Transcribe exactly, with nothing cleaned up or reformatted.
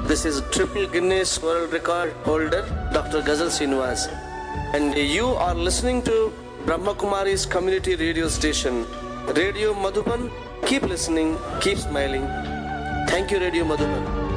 This is triple Guinness World Record holder, Doctor Ghazal Srinivas. And you are listening to Brahma Kumari's community radio station, Radio Madhuban. Keep listening, keep smiling. Thank you, Radio Madhuban.